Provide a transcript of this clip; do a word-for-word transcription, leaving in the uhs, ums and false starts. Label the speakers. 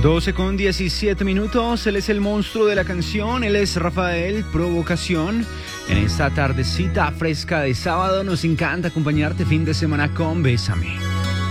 Speaker 1: doce con diecisiete minutos, él es el monstruo de la canción, él es Rafael Provocación. En esta tardecita fresca de sábado nos encanta acompañarte fin de semana con Bésame.